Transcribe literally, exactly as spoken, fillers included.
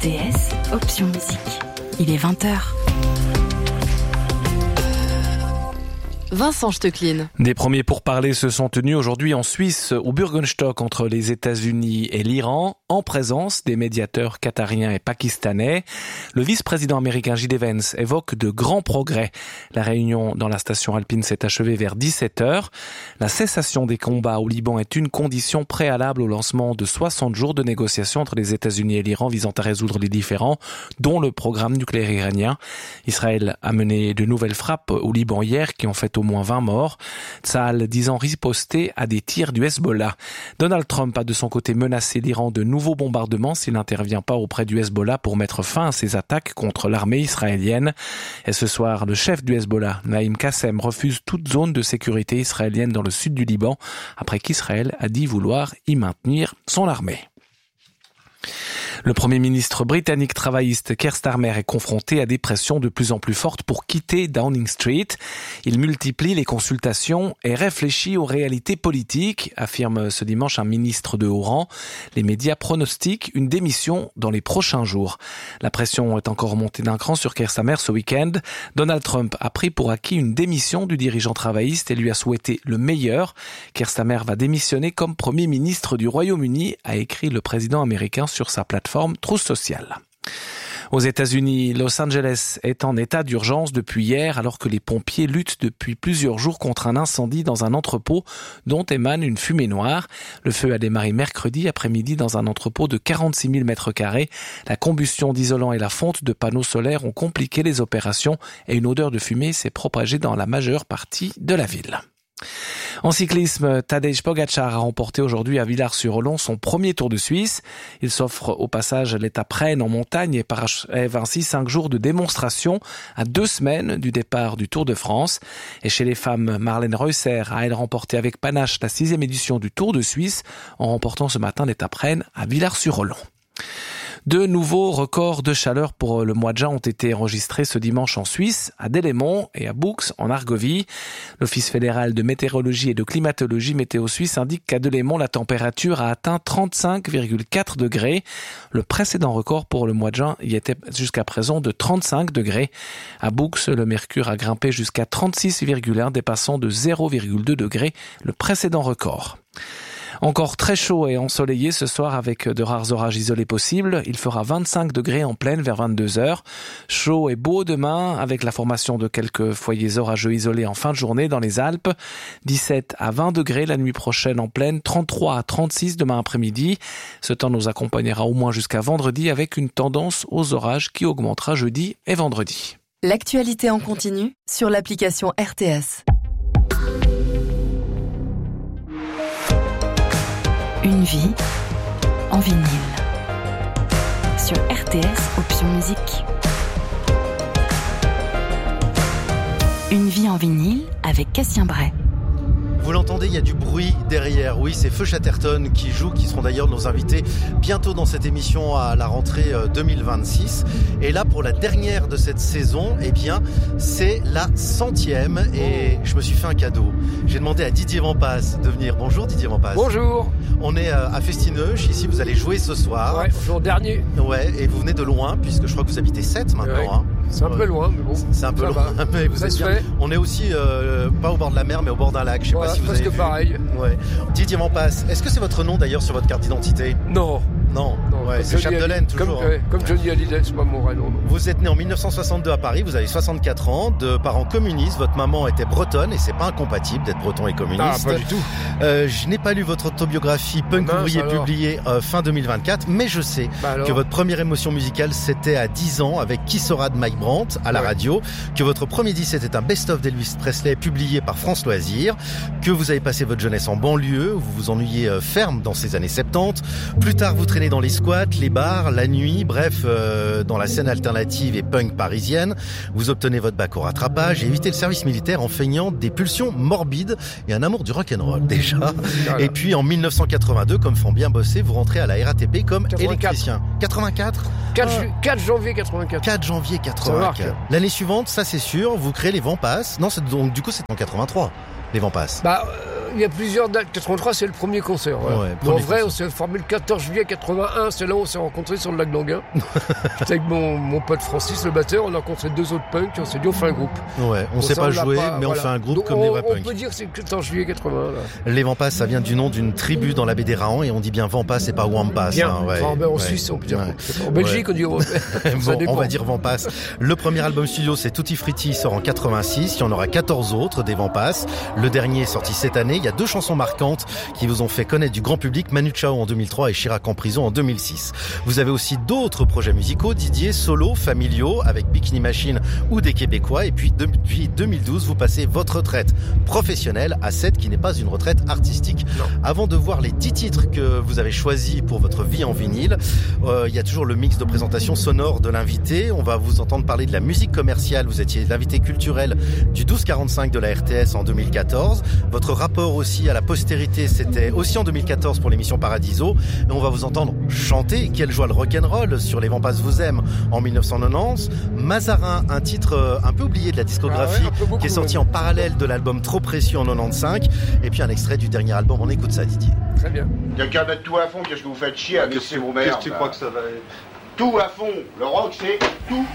T S, option musique. Il est vingt heures. Vincent Stecklin. Des premiers pourparlers se sont tenus aujourd'hui en Suisse, au Bürgenstock, entre les États-Unis et l'Iran, en présence des médiateurs qatariens et pakistanais. Le vice-président américain J D Vance évoque de grands progrès. La réunion dans la station alpine s'est achevée vers dix-sept heures. La cessation des combats au Liban est une condition préalable au lancement de soixante jours de négociations entre les États-Unis et l'Iran visant à résoudre les différends, dont le programme nucléaire iranien. Israël a mené de nouvelles frappes au Liban hier qui ont fait au moins vingt morts. Tsahal disant riposter à des tirs du Hezbollah. Donald Trump a de son côté menacé l'Iran de nouveaux bombardements s'il n'intervient pas auprès du Hezbollah pour mettre fin à ses attaques contre l'armée israélienne. Et ce soir, le chef du Hezbollah, Naïm Qassem, refuse toute zone de sécurité israélienne dans le sud du Liban, après qu'Israël a dit vouloir y maintenir son armée. Le Premier ministre britannique travailliste Keir Starmer est confronté à des pressions de plus en plus fortes pour quitter Downing Street. Il multiplie les consultations et réfléchit aux réalités politiques, affirme ce dimanche un ministre de haut rang. Les médias pronostiquent une démission dans les prochains jours. La pression est encore montée d'un cran sur Keir Starmer ce week-end. Donald Trump a pris pour acquis une démission du dirigeant travailliste et lui a souhaité le meilleur. Keir Starmer va démissionner comme Premier ministre du Royaume-Uni, a écrit le président américain sur sa plateforme Truth Social. Aux États-Unis, Los Angeles est en état d'urgence depuis hier alors que les pompiers luttent depuis plusieurs jours contre un incendie dans un entrepôt dont émane une fumée noire. Le feu a démarré mercredi après-midi dans un entrepôt de quarante-six mille mètres carrés. La combustion d'isolants et la fonte de panneaux solaires ont compliqué les opérations et une odeur de fumée s'est propagée dans la majeure partie de la ville. En cyclisme, Tadej Pogačar a remporté aujourd'hui à Villars-sur-Olon son premier Tour de Suisse. Il s'offre au passage l'étape Rennes en montagne et parachève ainsi cinq jours de démonstration à deux semaines du départ du Tour de France. Et chez les femmes, Marlène Reusser a elle remporté avec panache la sixième édition du Tour de Suisse en remportant ce matin l'étape Rennes à Villars-sur-Olon. De nouveaux records de chaleur pour le mois de juin ont été enregistrés ce dimanche en Suisse, à Delémont et à Boux en Argovie. L'Office fédéral de météorologie et de climatologie Météo Suisse indique qu'à Delémont, la température a atteint trente-cinq virgule quatre degrés. Le précédent record pour le mois de juin y était jusqu'à présent de trente-cinq degrés. À Boux, le mercure a grimpé jusqu'à trente-six virgule un, dépassant de zéro virgule deux degrés le précédent record. Encore très chaud et ensoleillé ce soir avec de rares orages isolés possibles. Il fera vingt-cinq degrés en pleine vers vingt-deux heures. Chaud et beau demain avec la formation de quelques foyers orageux isolés en fin de journée dans les Alpes. dix-sept à vingt degrés la nuit prochaine en pleine, trente-trois à trente-six demain après-midi. Ce temps nous accompagnera au moins jusqu'à vendredi avec une tendance aux orages qui augmentera jeudi et vendredi. L'actualité en continu sur l'application R T S. Une vie en vinyle. Sur R T S, option musique. Une vie en vinyle avec Cassien Bray. Vous l'entendez, il y a du bruit derrière. Oui, c'est Feu Chatterton qui joue, qui seront d'ailleurs nos invités bientôt dans cette émission à la rentrée deux mille vingt-six. Et là, pour la dernière de cette saison, eh bien, c'est la centième. Et je me suis fait un cadeau. J'ai demandé à Didier Vampas de venir. Bonjour Didier Vampas. Bonjour. On est à Festineuch, ici vous allez jouer ce soir. Ouais, jour dernier. Ouais, et vous venez de loin, puisque je crois que vous habitez Sète maintenant. Ouais. Hein. C'est un peu loin, mais bon. C'est un peu ça loin, va. mais vous ça êtes se bien. fait. On est aussi euh, pas au bord de la mer, mais au bord d'un lac. Je sais Voilà, pas si vous presque avez vu. pareil. Ouais. Didier Vampas, est-ce que c'est votre nom d'ailleurs sur votre carte d'identité ? Non. Non, non ouais, comme c'est Johnny Chapdelaine Hallyday, toujours. Comme, hein. ouais, comme Johnny Hallyday, c'est pas mon vrai nom. Non. Vous êtes né en dix-neuf cent soixante-deux à Paris, vous avez soixante-quatre ans, de parents communistes, votre maman était bretonne et c'est pas incompatible d'être breton et communiste. Ah, pas du tout. Euh, je n'ai pas lu votre autobiographie Punk Mince, ouvrier alors. publiée euh, fin deux mille vingt-quatre, mais je sais Bah alors. que votre première émotion musicale c'était à dix ans avec Qui sera de Mike Brandt à la Ouais. radio, que votre premier disque c'était un best-of d'Elvis Presley publié par France Loisirs, que vous avez passé votre jeunesse en banlieue, vous vous ennuyez euh, ferme dans ces années soixante-dix. Plus tard vous traînez dans les squats, les bars, la nuit, bref, euh, dans la scène alternative et punk parisienne. Vous obtenez votre bac au rattrapage et évitez le service militaire en feignant des pulsions morbides et un amour du rock'n'roll déjà. Voilà. Et puis en dix-neuf cent quatre-vingt-deux, comme font bien bosser, vous rentrez à la R A T P comme quatre-vingt-quatre. électricien. quatre-vingt-quatre quatre, Ah. ju- quatre janvier quatre-vingt-quatre. quatre janvier Ça quatre-vingt-quatre. marque. L'année suivante, ça c'est sûr, vous créez les Vampas. Non, c'est, donc du coup c'est en quatre-vingt-trois, les Vampas. Bah, euh, il y a plusieurs dates. quatre-vingt-trois, c'est le premier concert. Voilà. Ouais, Mais premier en vrai, concert. on s'est formé le quatorze juillet quatre-vingt-un. C'est là où on s'est rencontrés sur le lac d'Anguin. J'étais avec mon, mon pote Francis, le batteur. On a rencontré deux autres punks. Et on s'est dit, on fait un groupe. Ouais, on Bon, sait ça, pas l'a jouer, pas, mais voilà. on fait un groupe Donc, comme on, les vrais on punks. peut dire que c'est le quatorze juillet quatre-vingt-un. Là. Les Vampas, ça vient du nom d'une tribu dans la baie des Raons et on dit bien Vampas et pas Wampas. Bien. hein, ouais, Enfin, ben, en ouais, Suisse, on peut dire. ouais. En Belgique, Ouais. on dit. Oh, ça Bon, dépend. on va dire Vampas. Le premier album studio, c'est Tutti Frutti, il sort en quatre-vingt-six. Il y en aura quatorze autres, des Vampas. Le dernier est sorti cette année. Il y a deux chansons marquantes qui vous ont fait connaître du grand public, Manu Chao en deux mille trois et Chirac en prison en deux mille six. Vous avez aussi d'autres projets musicaux, Didier, solo, familiaux, avec Bikini Machine ou des Québécois. Et puis, depuis deux mille douze, vous passez votre retraite professionnelle à cette qui n'est pas une retraite artistique. Non. Avant de voir les dix titres que vous avez choisis pour votre vie en vinyle, euh, il y a toujours le mix de présentation sonore de l'invité. On va vous entendre parler de la musique commerciale. Vous étiez l'invité culturel du douze quarante-cinq de la R T S en deux mille quatorze. Votre rapport aussi à la postérité, c'était aussi en deux mille quatorze pour l'émission Paradiso. Et on va vous entendre chanter Quelle joie le rock'n'roll sur Les Vampas vous aiment en mille neuf cent quatre-vingt-onze. Mazarin, un titre euh, un peu oublié de la discographie, Ah ouais, un peu beaucoup, qui est sorti même. en parallèle de l'album Trop précieux en quatre-vingt-quinze. Et puis un extrait du dernier album. On écoute ça, Didier. Très bien. Il y a qu'à mettre tout à fond, qu'est-ce que vous faites chier à Qu'est-ce mixer que vos qu'est-ce merdes que tu là. crois que ça va être? Tout à fond. Le rock, c'est tout